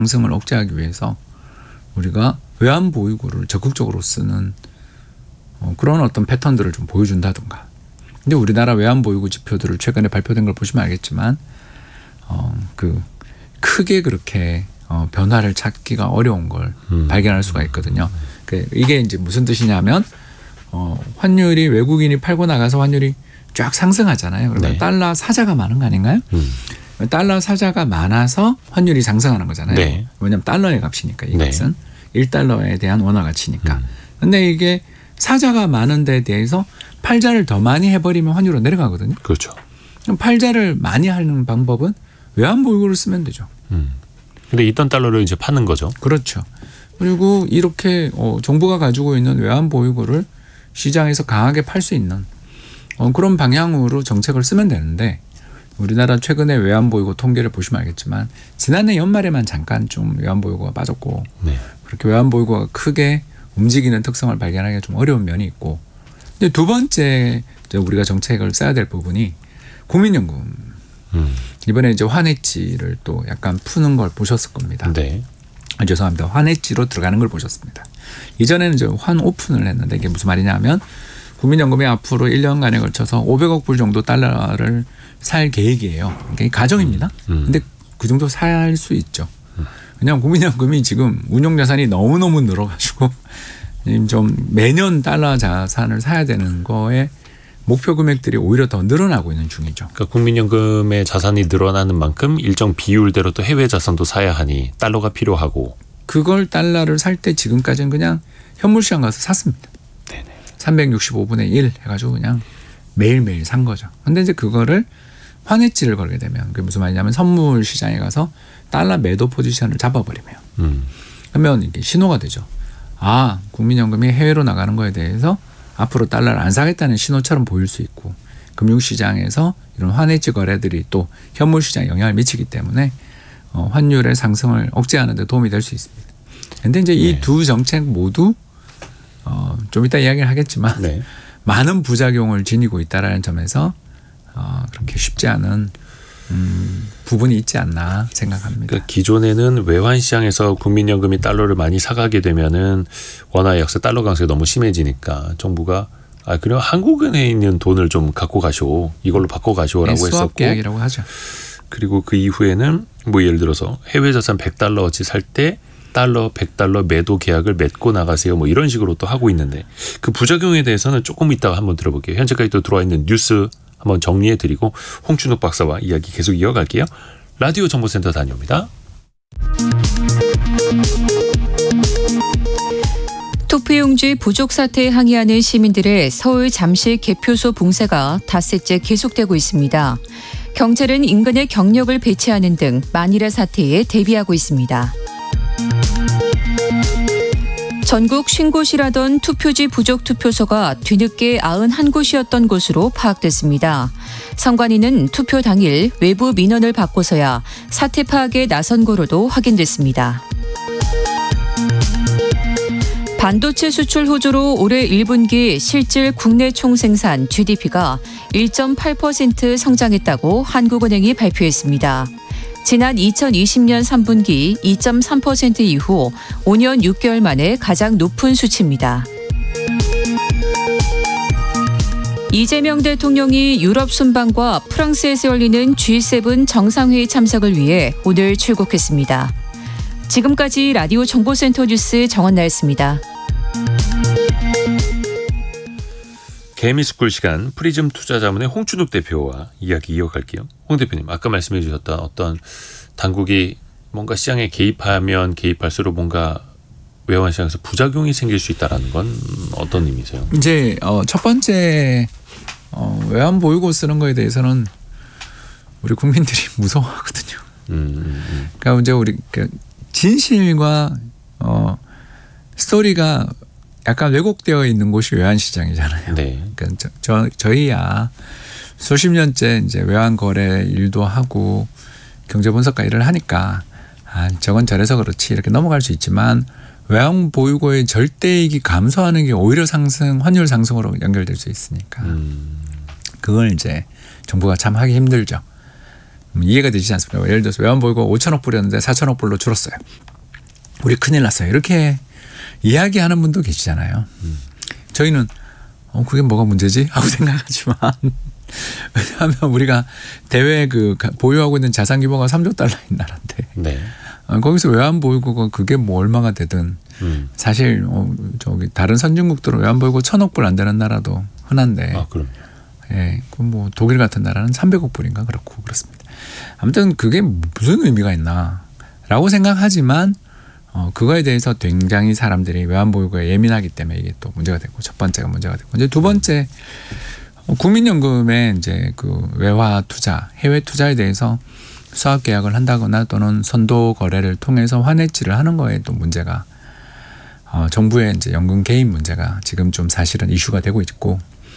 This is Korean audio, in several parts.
상승을 억제하기 위해서 우리가 외환 보유고를 적극적으로 쓰는 그런 어떤 패턴들을 좀 보여준다든가. 근데 우리나라 외환 보유고 지표들을 최근에 발표된 걸 보시면 알겠지만 크게 그렇게 변화를 찾기가 어려운 걸 발견할 수가 있거든요. 이게 이제 무슨 뜻이냐면 환율이 외국인이 팔고 나가서 환율이 쫙 상승하잖아요. 그러면 네. 달러 사자가 많은 거 아닌가요? 달러 사자가 많아서 환율이 상승하는 거잖아요. 네. 왜냐하면 달러의 값이니까 이것은 1달러에 대한 원화 가치니까. 근데 이게 사자가 많은 데에 대해서 팔자를 더 많이 해버리면 환율은 내려가거든요. 그렇죠. 그럼 팔자를 많이 하는 방법은 외환 보유고를 쓰면 되죠. 근데 있던 달러를 이제 파는 거죠. 그렇죠. 그리고 이렇게 정부가 가지고 있는 외환 보유고를 시장에서 강하게 팔 수 있는 그런 방향으로 정책을 쓰면 되는데 우리나라 최근에 외환 보유고 통계를 보시면 알겠지만 지난해 연말에만 잠깐 좀 외환 보유고가 빠졌고 네. 그렇게 외환 보유고가 크게 움직이는 특성을 발견하기가 좀 어려운 면이 있고 근데 두 번째 우리가 정책을 써야 될 부분이 국민연금 이번에 이제 환해지를 또 약간 푸는 걸 보셨을 겁니다. 네. 죄송합니다. 환해지로 들어가는 걸 보셨습니다. 이전에는 이제 환 오픈을 했는데 이게 무슨 말이냐면 국민연금이 앞으로 1년간에 걸쳐서 500억 불 정도 달러를 살 계획이에요. 이게 가정입니다. 근데 그 정도 살 수 있죠. 왜냐하면 국민연금이 지금 운용자산이 너무너무 늘어가지고 좀 매년 달러 자산을 사야 되는 거에 목표 금액들이 오히려 더 늘어나고 있는 중이죠. 그러니까 국민연금의 자산이 늘어나는 만큼 일정 비율대로 또 해외 자산도 사야 하니 달러가 필요하고. 그걸 달러를 살 때 지금까지는 그냥 현물시장 가서 샀습니다. 네네. 365분의 1 해가지고 그냥 매일매일 산 거죠. 근데 이제 그거를 환해지를 걸게 되면 그게 무슨 말이냐면 선물 시장에 가서 달러 매도 포지션을 잡아버리면 그러면 이게 신호가 되죠. 아, 국민연금이 해외로 나가는 거에 대해서 앞으로 달러를 안 사겠다는 신호처럼 보일 수 있고 금융시장에서 이런 환해지 거래들이 또 현물시장에 영향을 미치기 때문에 환율의 상승을 억제하는 데 도움이 될 수 있습니다. 그런데 이제 이 두 정책 모두 좀 이따 이야기를 하겠지만 네. 많은 부작용을 지니고 있다라는 점에서 그렇게 쉽지 않은 부분이 있지 않나 생각합니다. 그러니까 기존에는 외환 시장에서 국민연금이 달러를 많이 사가게 되면은 원화 약세, 달러 강세가 너무 심해지니까 정부가 그럼 한국은행에 있는 돈을 좀 갖고 가시오, 이걸로 바꿔 가시오라고 수합 했었고, 계약이라고 하죠. 그리고 그 이후에는 뭐 예를 들어서 해외 자산 100달러어치 살 때 달러 100달러 매도 계약을 맺고 나가세요, 뭐 이런 식으로 또 하고 있는데 그 부작용에 대해서는 조금 이따가 한번 들어볼게요. 현재까지 또 들어와 있는 뉴스 한번 정리해드리고 홍춘욱 박사와 이야기 계속 이어갈게요. 라디오 정보센터 다녀옵니다. 투표용지 부족 사태에 항의하는 시민들의 서울 잠실 개표소 봉쇄가 닷새째 계속되고 있습니다. 경찰은 인근에 경력을 배치하는 등 만일의 사태에 대비하고 있습니다. 전국 50곳이라던 투표지 부족 투표소가 뒤늦게 91곳이었던 것으로 파악됐습니다. 선관위는 투표 당일 외부 민원을 받고서야 사태 파악에 나선 거로도 확인됐습니다. 반도체 수출 호조로 올해 1분기 실질 국내 총생산 GDP가 1.8% 성장했다고 한국은행이 발표했습니다. 지난 2020년 3분기 2.3% 이후 5년 6개월 만에 가장 높은 수치입니다. 이재명 대통령이 유럽 순방과 프랑스에서 열리는 G7 정상회의 참석을 위해 오늘 출국했습니다. 지금까지 라디오 정보센터 뉴스 정원나였습니다. 개미스쿨 시간 프리즘 투자자문의 홍춘욱 대표와 이야기 이어갈게요. 홍 대표님, 아까 말씀해 주셨던 어떤 당국이 뭔가 시장에 개입하면 개입할수록 뭔가 외환 시장에서 부작용이 생길 수 있다는 건 어떤 의미세요? 이제 첫 번째 외환 보유고 쓰는 거에 대해서는 우리 국민들이 무서워하거든요. 그러니까 이제 우리 진실과 스토리가 약간 왜곡되어 있는 곳이 외환 시장이잖아요. 네. 그러니까 저희야 수십 년째 이제 외환 거래 일도 하고 경제 분석가 일을 하니까 저건 저래서 그렇지 이렇게 넘어갈 수 있지만 외환 보유고의 절대이익이 감소하는 게 오히려 환율 상승으로 연결될 수 있으니까 그걸 이제 정부가 참 하기 힘들죠. 이해가 되시지 않습니까? 예를 들어서 외환보유고 5천억 불이었는데 4천억 불로 줄었어요. 우리 큰일 났어요. 이렇게 이야기하는 분도 계시잖아요. 저희는 그게 뭐가 문제지? 하고 생각하지만 왜냐하면 우리가 대외 보유하고 있는 자산 규모가 3조 달러인 나라인데 네. 거기서 외환보유고가 그게 뭐 얼마가 되든 사실 저기 다른 선진국들은 외환보유고 1,000억 불 안 되는 나라도 흔한데 그럼요. 예, 그 뭐 독일 같은 나라는 300억 불인가 그렇습니다. 아무튼 그게 무슨 의미가 있나라고 생각하지만 그거에 대해서 굉장히 사람들이 외환보유고에 예민하기 때문에 이게 또 문제가 되고 첫 번째가 문제가 되고 이제 두 번째 국민연금의 이제 그 외화 투자, 해외 투자에 대해서 수합 계약을 한다거나 또는 선도 거래를 통해서 환해지를 하는 거에 또 문제가 정부의 이제 연금 개입 문제가 지금 좀 사실은 이슈가 되고 있고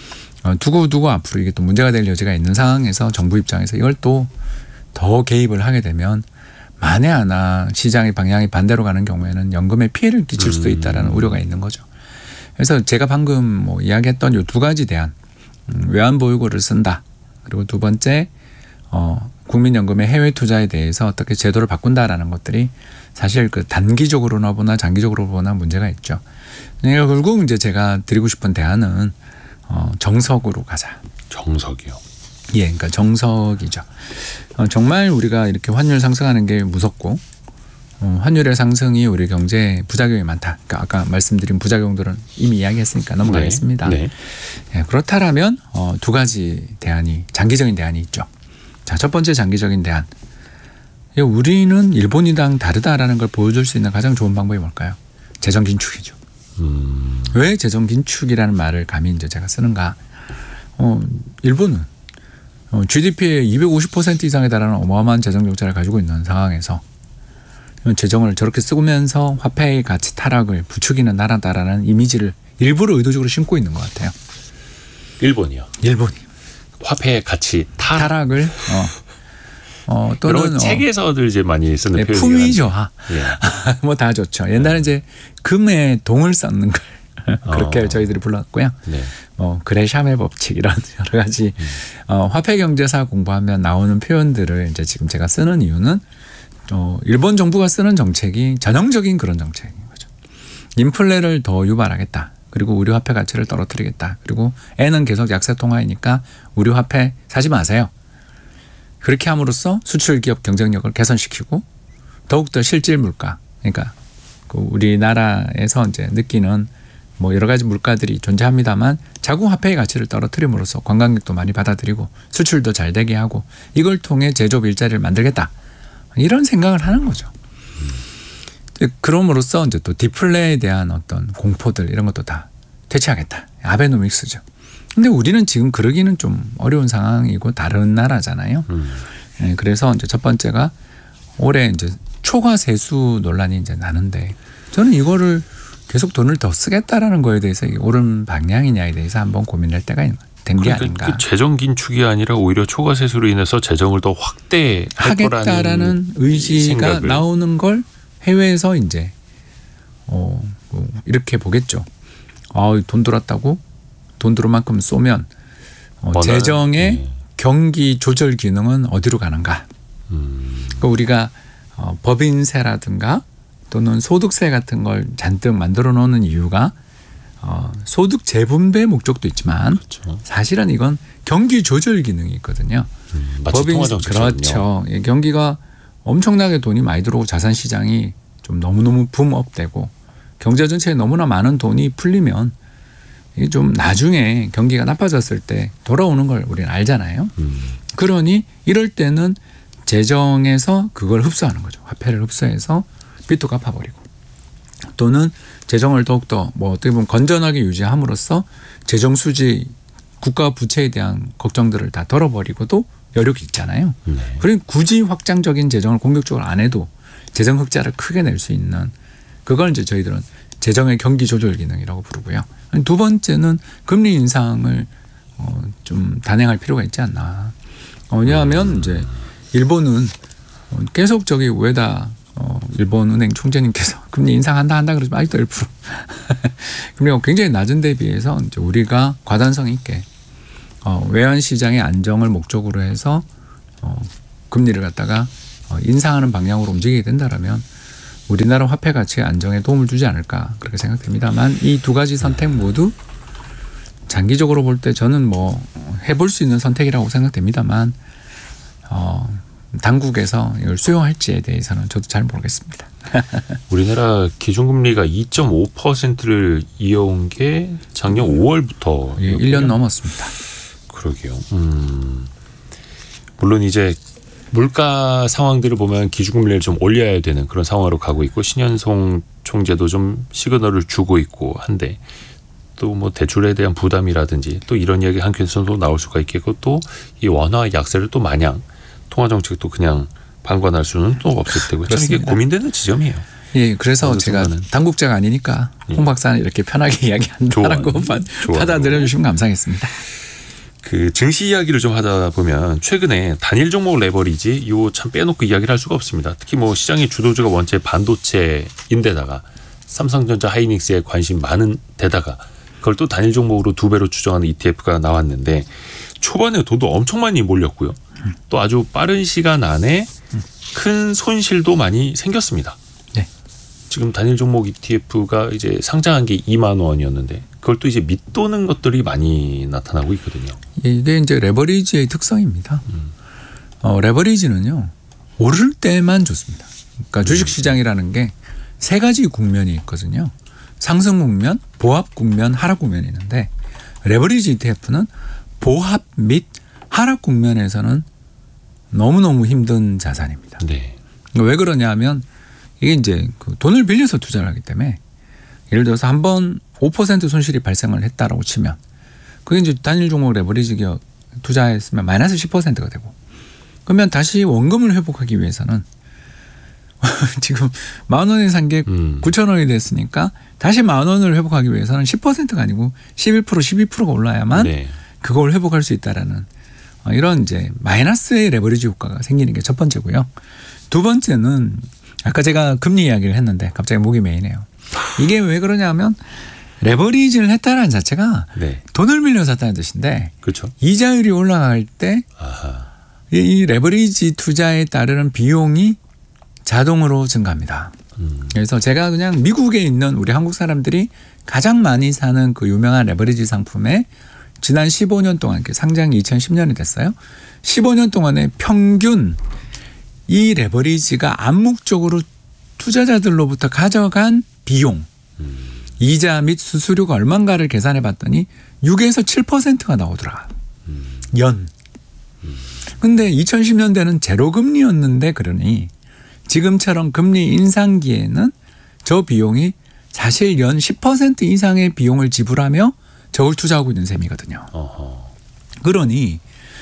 두고 앞으로 이게 또 문제가 될 여지가 있는 상황에서 정부 입장에서 이걸 또 더 개입을 하게 되면 만에 하나 시장의 방향이 반대로 가는 경우에는 연금에 피해를 끼칠 수도 있다라는 우려가 있는 거죠. 그래서 제가 방금 뭐 이야기했던 이 두 가지 대안, 외환보유고를 쓴다. 그리고 두 번째 국민연금의 해외 투자에 대해서 어떻게 제도를 바꾼다라는 것들이 사실 그 단기적으로나 보나 장기적으로 보나 문제가 있죠. 결국 이제 제가 드리고 싶은 대안은 정석으로 가자. 정석이요. 예, 그러니까 정석이죠. 정말 우리가 이렇게 환율 상승하는 게 무섭고 환율의 상승이 우리 경제에 부작용이 많다. 그러니까 아까 말씀드린 부작용들은 이미 이야기했으니까 넘어가겠습니다. 네. 네, 그렇다면 두 가지 대안이 장기적인 대안이 있죠. 자, 첫 번째 장기적인 대안. 우리는 일본이랑 다르다라는 걸 보여줄 수 있는 가장 좋은 방법이 뭘까요? 재정 긴축이죠. 왜 재정 긴축이라는 말을 감히 이제 제가 쓰는가? 일본은 GDP의 250% 이상에 달하는 어마어마한 재정 적자를 가지고 있는 상황에서 재정을 저렇게 쓰면서 화폐의 가치 타락을 부추기는 나라다라는 이미지를 일부러 의도적으로 심고 있는 것 같아요. 일본이요. 일본이 화폐의 가치 타락을 또는 책에서들 이제 많이 쓰는 표현이 품위 저하. 뭐 다 좋죠. 옛날에 이제 금에 동을 쌓는 걸 그렇게 저희들이 불렀고요. 네. 그레샴의 법칙 이런 여러 가지 화폐 경제사 공부하면 나오는 표현들을 이제 지금 제가 쓰는 이유는 일본 정부가 쓰는 정책이 전형적인 그런 정책인 거죠. 인플레를 더 유발하겠다. 그리고 우리 화폐 가치를 떨어뜨리겠다. 그리고 N은 계속 약세 통화이니까 우리 화폐 사지 마세요. 그렇게 함으로써 수출 기업 경쟁력을 개선시키고 더욱더 실질 물가, 그러니까 우리나라에서 이제 느끼는 뭐 여러 가지 물가들이 존재합니다만 자국 화폐의 가치를 떨어뜨림으로써 관광객도 많이 받아들이고 수출도 잘 되게 하고 이걸 통해 제조업 일자리를 만들겠다. 이런 생각을 하는 거죠. 그럼으로써 이제 또 디플레에 대한 어떤 공포들 이런 것도 다 퇴치하겠다. 아베노믹스죠. 근데 우리는 지금 그러기는 좀 어려운 상황이고 다른 나라잖아요. 네, 그래서 이제 첫 번째가 올해 이제 초과 세수 논란이 이제 나는데 저는 이거를 계속 돈을 더 쓰겠다라는 거에 대해서 이게 옳은 방향이냐에 대해서 한번 고민할 때가 된 게 아닌가. 그 재정 긴축이 아니라 오히려 초과 세수로 인해서 재정을 더 확대하겠다라는 의지가 생각을. 나오는 걸 해외에서 이제 이렇게 보겠죠. 돈 들었다고 돈 들은 만큼 쏘면 재정의 경기 조절 기능은 어디로 가는가. 그러니까 우리가 법인세라든가 또는 소득세 같은 걸 잔뜩 만들어 놓는 이유가 소득 재분배 목적도 있지만 그렇죠. 사실은 이건 경기 조절 기능이 있거든요. 마치 통화정책이군요. 그렇죠. 경기가 엄청나게 돈이 많이 들어오고 자산 시장이 좀 너무너무 붐업되고 경제 전체에 너무나 많은 돈이 풀리면 이게 좀 나중에 경기가 나빠졌을 때 돌아오는 걸 우리는 알잖아요. 그러니 이럴 때는 재정에서 그걸 흡수하는 거죠. 화폐를 흡수해서 빚도 갚아버리고 또는 재정을 더욱더 뭐 어떻게 보면 건전하게 유지함으로써 재정 수지 국가 부채에 대한 걱정들을 다 덜어버리고도 여력이 있잖아요. 그러니 굳이 확장적인 재정을 공격적으로 안 해도 재정 흑자를 크게 낼 수 있는 그걸 이제 저희들은 재정의 경기 조절 기능이라고 부르고요. 두 번째는 금리 인상을 좀 단행할 필요가 있지 않나. 왜냐하면 이제 일본은 계속 저기 우에다 일본은행 총재님께서 금리 인상한다 그러지만 아직도 1%. 금리가 굉장히 낮은 데 비해서 이제 우리가 과단성 있게 외환 시장의 안정을 목적으로 해서 금리를 갖다가 인상하는 방향으로 움직이게 된다라면 우리나라 화폐 가치 안정에 도움을 주지 않을까 그렇게 생각됩니다만 이 두 가지 선택 모두 장기적으로 볼 때 저는 뭐 해볼 수 있는 선택이라고 생각됩니다만 당국에서 이걸 수용할지에 대해서는 저도 잘 모르겠습니다. 우리나라 기준금리가 2.5%를 이어온 게 작년 5월부터 예, 1년 넘었습니다. 그러게요. 물론 이제 물가 상황들을 보면 기준금리를 좀 올려야 되는 그런 상황으로 가고 있고 신현송 총재도 좀 시그널을 주고 있고 한데 또 뭐 대출에 대한 부담이라든지 또 이런 이야기 한켠에서도 나올 수가 있겠고 또 이 원화 약세를 또 마냥 통화정책도 그냥 방관할 수는 또 없을 테고 참 이게 고민되는 지점이에요. 예, 그래서 제가 당국자가 아니니까 홍 박사는 이렇게 편하게 이야기한다라고 받아들여 주시면 감사하겠습니다. 그 증시 이야기를 좀 하다 보면 최근에 단일 종목 레버리지 이거 참 빼놓고 이야기를 할 수가 없습니다. 특히 뭐 시장의 주도주가 원체 반도체인데다가 삼성전자 하이닉스에 관심 많은 데다가 그걸 또 단일 종목으로 2배로 추정하는 ETF가 나왔는데 초반에 돈도 엄청 많이 몰렸고요. 또 아주 빠른 시간 안에 큰 손실도 많이 생겼습니다. 네. 지금 단일 종목 ETF가 이제 상장한 게 2만 원이었는데 그걸 또 이제 밑도는 것들이 많이 나타나고 있거든요. 이게 이제 레버리지의 특성입니다. 레버리지는요 오를 때만 좋습니다. 그러니까 주식시장이라는 게 세 가지 국면이 있거든요. 상승 국면, 보합 국면, 하락 국면이 있는데 레버리지 ETF는 보합 및 하락 국면에서는 너무너무 힘든 자산입니다. 네. 왜 그러냐면 이게 이제 그 돈을 빌려서 투자를 하기 때문에 예를 들어서 한번 5% 손실이 발생을 했다라고 치면 그게 이제 단일 종목 레버리지 기업 투자했으면 마이너스 10%가 되고 그러면 다시 원금을 회복하기 위해서는 지금 10,000원에 산 게 9,000원이 됐으니까 다시 10,000원을 회복하기 위해서는 10%가 아니고 11%, 12%가 올라야만 네. 그걸 회복할 수 있다라는 이런 이제 마이너스의 레버리지 효과가 생기는 게 첫 번째고요. 두 번째는 아까 제가 금리 이야기를 했는데 갑자기 목이 메이네요. 이게 왜 그러냐면 레버리지를 했다는 자체가 네. 돈을 빌려 샀다는 뜻인데 그렇죠. 이자율이 올라갈 때 이 레버리지 투자에 따르는 비용이 자동으로 증가합니다. 그래서 제가 그냥 미국에 있는 우리 한국 사람들이 가장 많이 사는 그 유명한 레버리지 상품에 지난 15년 동안 상장이 2010년이 됐어요. 15년 동안의 평균 이 레버리지가 암묵적으로 투자자들로부터 가져간 비용 이자 및 수수료가 얼마인가를 계산해 봤더니 6에서 7%가 나오더라. 연. 근데 2010년대는 제로금리였는데 그러니 지금처럼 금리 인상기에는 저 비용이 사실 연 10% 이상의 비용을 지불하며 저걸 투자하고 있는 셈이거든요. 그러니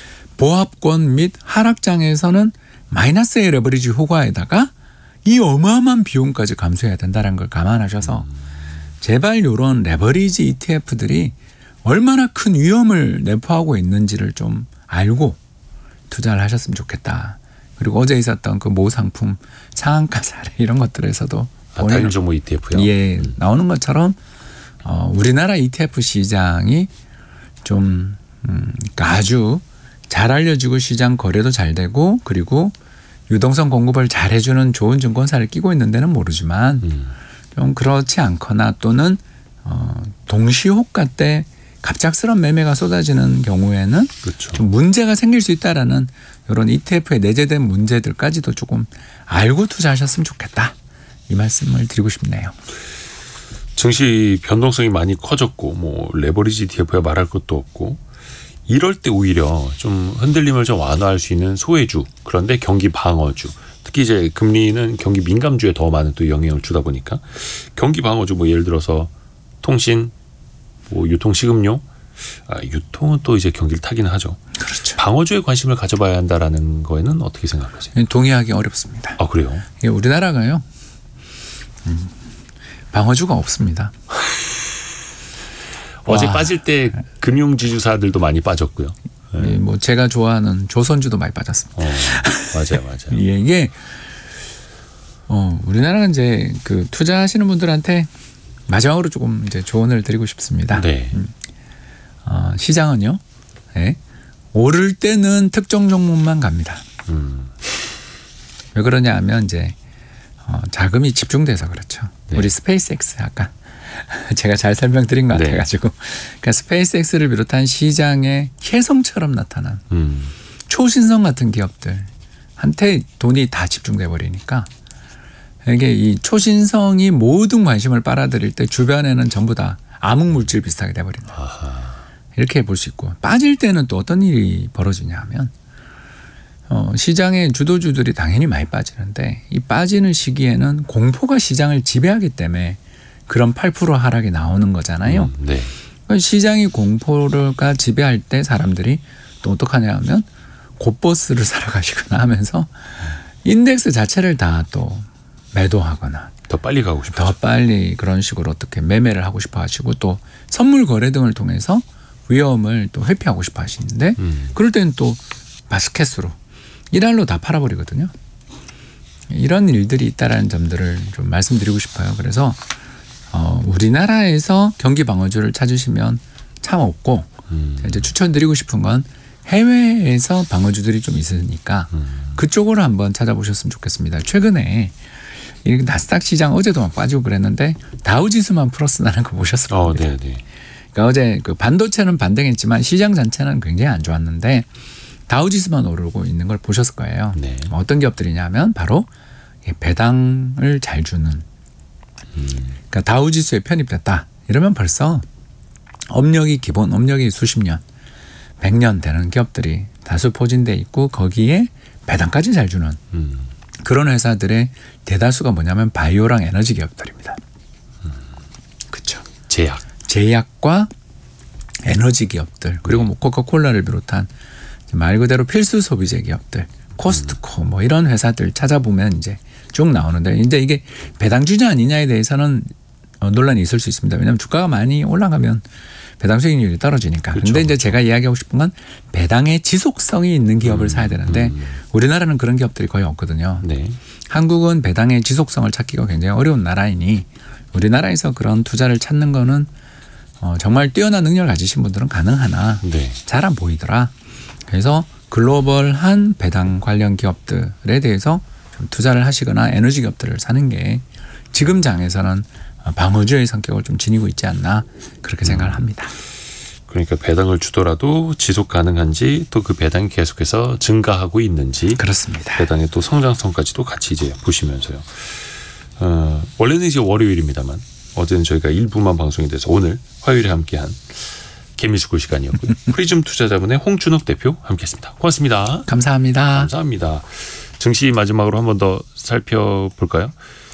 보합권 및 하락장에서는 마이너스의 레버리지 효과에다가 이 어마어마한 비용까지 감수해야 된다는 걸 감안하셔서 제발 이런 레버리지 ETF들이 얼마나 큰 위험을 내포하고 있는지를 좀 알고 투자를 하셨으면 좋겠다. 그리고 어제 있었던 그 모 상품 상한가 사례 이런 것들에서도 단일 종목 ETF요? 예, 나오는 것처럼 우리나라 ETF 시장이 좀 아주 잘 알려지고 시장 거래도 잘 되고 그리고 유동성 공급을 잘 해주는 좋은 증권사를 끼고 있는 데는 모르지만 좀 그렇지 않거나 또는 동시호가 때 갑작스런 매매가 쏟아지는 경우에는 그렇죠. 좀 문제가 생길 수 있다라는 이런 ETF에 내재된 문제들까지도 조금 알고 투자하셨으면 좋겠다. 이 말씀을 드리고 싶네요. 증시 변동성이 많이 커졌고 뭐 레버리지 ETF야 말할 것도 없고 이럴 때 오히려 좀 흔들림을 좀 완화할 수 있는 소외주 그런데 경기 방어주 특히 이제 금리는 경기 민감주에 더 많은 또 영향을 주다 보니까 경기 방어주 뭐 예를 들어서 통신 뭐 유통식음료 유통은 또 이제 경기를 타기는 하죠. 그렇죠. 방어주에 관심을 가져봐야 한다라는 거에는 어떻게 생각하세요? 동의하기 어렵습니다. 아 그래요? 우리나라가요. 방어주가 없습니다. 어제 빠질 때 금융지주사들도 많이 빠졌고요. 네. 뭐 제가 좋아하는 조선주도 많이 빠졌습니다. 맞아요. 예, 이게 우리나라는 이제 그 투자하시는 분들한테 마지막으로 조금 이제 조언을 드리고 싶습니다. 네. 시장은요, 네, 오를 때는 특정 종목만 갑니다. 왜 그러냐 하면 이제 자금이 집중돼서 그렇죠. 네. 우리 스페이스X 아까 제가 잘 설명드린 것 같아가지고 그러니까 스페이스X를 비롯한 시장의 혜성처럼 나타난 초신성 같은 기업들한테 돈이 다 집중돼 버리니까 이게 이 초신성이 모든 관심을 빨아들일 때 주변에는 전부 다 암흑물질 비슷하게 돼버린다. 이렇게 볼 수 있고 빠질 때는 또 어떤 일이 벌어지냐 하면 시장의 주도주들이 당연히 많이 빠지는데 이 빠지는 시기에는 공포가 시장을 지배하기 때문에 그런 8% 하락이 나오는 거잖아요. 네. 시장이 공포가 지배할 때 사람들이 또 어떡하냐 하면 곧버스를 사러 가시거나 하면서 인덱스 자체를 다 또 매도하거나 더 빨리 가고 싶어요. 더 빨리 그런 식으로 어떻게 매매를 하고 싶어 하시고 또 선물 거래 등을 통해서 위험을 또 회피하고 싶어 하시는데 그럴 때는 또 바스켓으로 일할로 다 팔아버리거든요. 이런 일들이 있다라는 점들을 좀 말씀드리고 싶어요. 그래서 우리나라에서 경기 방어주를 찾으시면 참 없고 이제 추천드리고 싶은 건 해외에서 방어주들이 좀 있으니까 그쪽으로 한번 찾아보셨으면 좋겠습니다. 최근에 이 나스닥 시장 어제도 막 빠지고 그랬는데 다우지수만 플러스 나는 거 보셨을 겁니다. 그러니까 어제 그 반도체는 반등했지만 시장 자체는 굉장히 안 좋았는데 다우지수만 오르고 있는 걸 보셨을 거예요. 네. 어떤 기업들이냐면 바로 배당을 잘 주는 그러니까 다우지수에 편입됐다. 이러면 벌써 기본 업력이 수십 년, 100년 되는 기업들이 다수 포진돼 있고 거기에 배당까지 잘 주는 그런 회사들의 대다수가 뭐냐면 바이오랑 에너지 기업들입니다. 그렇죠. 제약과 에너지 기업들 그리고 뭐 코카콜라를 비롯한 말 그대로 필수 소비재 기업들, 코스트코 뭐 이런 회사들 찾아보면 이제 쭉 나오는데 이제 이게 배당 주냐 아니냐에 대해서는 논란이 있을 수 있습니다. 왜냐하면 주가가 많이 올라가면 배당 수익률이 떨어지니까. 그런데 이제 제가 이야기하고 싶은 건 배당의 지속성이 있는 기업을 사야 되는데 우리나라는 그런 기업들이 거의 없거든요. 네. 한국은 배당의 지속성을 찾기가 굉장히 어려운 나라이니 우리나라에서 그런 투자를 찾는 거는 정말 뛰어난 능력을 가지신 분들은 가능하나 잘 안 보이더라. 그래서 글로벌한 배당 관련 기업들에 대해서 좀 투자를 하시거나 에너지 기업들을 사는 게 지금 장에서는 방어주의 성격을 좀 지니고 있지 않나 그렇게 생각을 합니다. 그러니까 배당을 주더라도 지속 가능한지 또 그 배당이 계속해서 증가하고 있는지 그렇습니다. 배당의 또 성장성까지도 같이 이제 보시면서요. 원래는 이제 월요일입니다만 어제는 저희가 일부만 방송이 돼서 오늘 화요일에 함께한 개미수구 시간이었고요. 프리즘 투자자문의 홍준욱 대표 함께했습니다. 고맙습니다. 감사합니다. 감사합니다. 증시 마지막으로 한 번 더 살펴볼까요?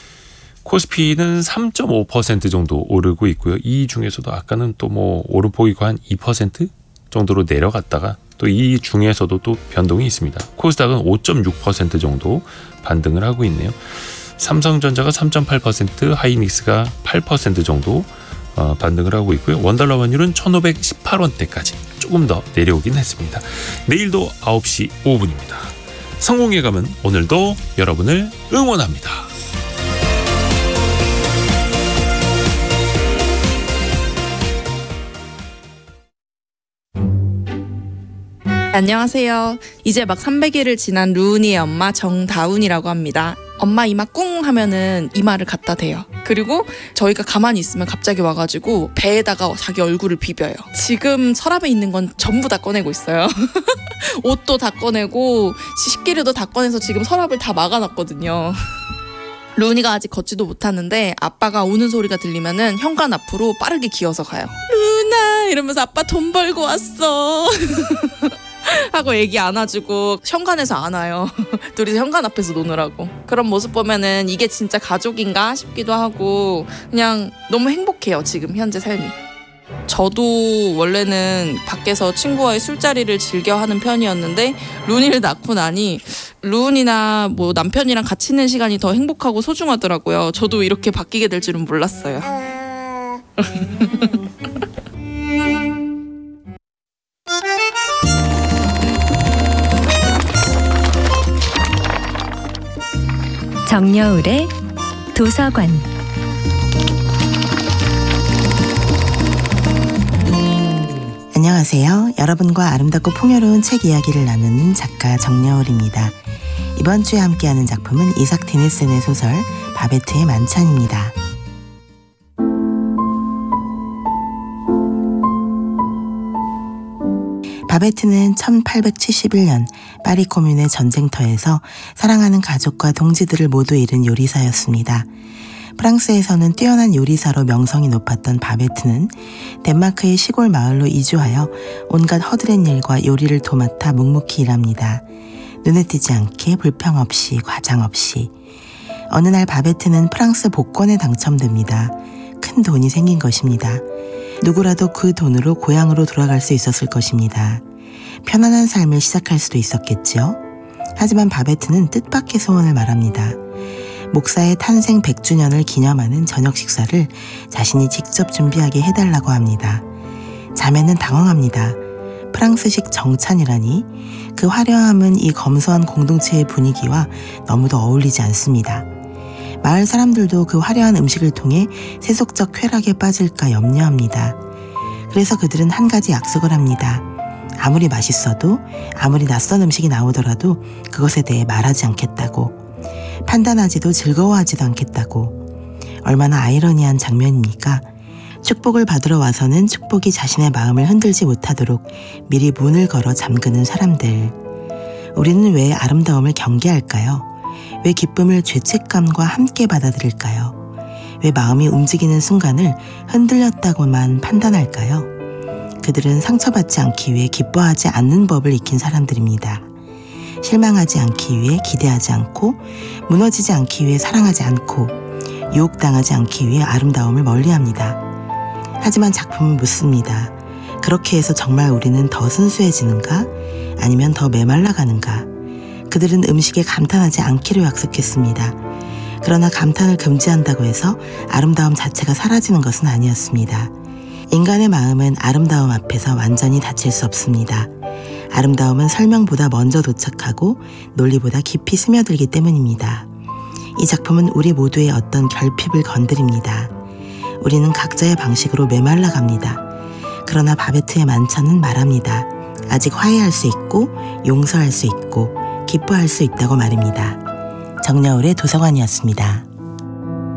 코스피는 3.5% 정도 오르고 있고요. 이 중에서도 아까는 또 뭐 오름폭이 한 2% 정도로 내려갔다가 또 이 중에서도 또 변동이 있습니다. 코스닥은 5.6% 정도 반등을 하고 있네요. 삼성전자가 3.8%, 하이닉스가 8% 정도 반등을 하고 있고요. 원달러 환율은 1,518원대까지 조금 더 내려오긴 했습니다. 내일도 9시 5분입니다. 성공의 감은 오늘도 여러분을 응원합니다. 안녕하세요. 이제 막 300일을 지난 루은이의 엄마 정다운이라고 합니다. 엄마 이마 꿍 하면은 이마를 갖다 대요. 그리고 저희가 가만히 있으면 갑자기 와가지고 배에다가 자기 얼굴을 비벼요. 지금 서랍에 있는 건 전부 다 꺼내고 있어요. 옷도 다 꺼내고 식기류도 다 꺼내서 지금 서랍을 다 막아놨거든요. 루은이가 아직 걷지도 못하는데 아빠가 우는 소리가 들리면은 현관 앞으로 빠르게 기어서 가요. 루나 이러면서 아빠 돈 벌고 왔어. 하고 애기 안아주고 현관에서 안아요. 둘이서 현관 앞에서 노느라고. 그런 모습 보면은 이게 진짜 가족인가 싶기도 하고 그냥 너무 행복해요. 지금 현재 삶이. 저도 원래는 밖에서 친구와의 술자리를 즐겨 하는 편이었는데 루은이를 낳고 나니 루은이나 뭐 남편이랑 같이 있는 시간이 더 행복하고 소중하더라고요. 저도 이렇게 바뀌게 될 줄은 몰랐어요. 정여울의 도서관. 안녕하세요. 여러분과 아름답고 풍요로운 책 이야기를 나누는 작가 정여울입니다. 이번 주에 함께하는 작품은 이삭 디니슨의 소설 바베트의 만찬입니다. 바베트는 1871년 파리 코뮌의 전쟁터에서 사랑하는 가족과 동지들을 모두 잃은 요리사였습니다. 프랑스에서는 뛰어난 요리사로 명성이 높았던 바베트는 덴마크의 시골 마을로 이주하여 온갖 허드렛 일과 요리를 도맡아 묵묵히 일합니다. 눈에 띄지 않게 불평 없이 과장 없이. 어느 날 바베트는 프랑스 복권에 당첨됩니다. 큰 돈이 생긴 것입니다. 누구라도 그 돈으로 고향으로 돌아갈 수 있었을 것입니다. 편안한 삶을 시작할 수도 있었겠죠. 하지만 바베트는 뜻밖의 소원을 말합니다. 목사의 탄생 100주년을 기념하는 저녁 식사를 자신이 직접 준비하게 해달라고 합니다. 자매는 당황합니다. 프랑스식 정찬이라니 그 화려함은 이 검소한 공동체의 분위기와 너무도 어울리지 않습니다. 마을 사람들도 그 화려한 음식을 통해 세속적 쾌락에 빠질까 염려합니다. 그래서 그들은 한 가지 약속을 합니다. 아무리 맛있어도, 아무리 낯선 음식이 나오더라도 그것에 대해 말하지 않겠다고. 판단하지도 즐거워하지도 않겠다고. 얼마나 아이러니한 장면입니까? 축복을 받으러 와서는 축복이 자신의 마음을 흔들지 못하도록 미리 문을 걸어 잠그는 사람들. 우리는 왜 아름다움을 경계할까요? 왜 기쁨을 죄책감과 함께 받아들일까요? 왜 마음이 움직이는 순간을 흔들렸다고만 판단할까요? 그들은 상처받지 않기 위해 기뻐하지 않는 법을 익힌 사람들입니다. 실망하지 않기 위해 기대하지 않고, 무너지지 않기 위해 사랑하지 않고, 유혹당하지 않기 위해 아름다움을 멀리합니다. 하지만 작품은 묻습니다. 그렇게 해서 정말 우리는 더 순수해지는가? 아니면 더 메말라가는가? 그들은 음식에 감탄하지 않기로 약속했습니다. 그러나 감탄을 금지한다고 해서 아름다움 자체가 사라지는 것은 아니었습니다. 인간의 마음은 아름다움 앞에서 완전히 닫힐 수 없습니다. 아름다움은 설명보다 먼저 도착하고 논리보다 깊이 스며들기 때문입니다. 이 작품은 우리 모두의 어떤 결핍을 건드립니다. 우리는 각자의 방식으로 메말라 갑니다. 그러나 바베트의 만찬은 말합니다. 아직 화해할 수 있고 용서할 수 있고 기뻐할 수 있다고 말입니다. 정여울의 도서관이었습니다.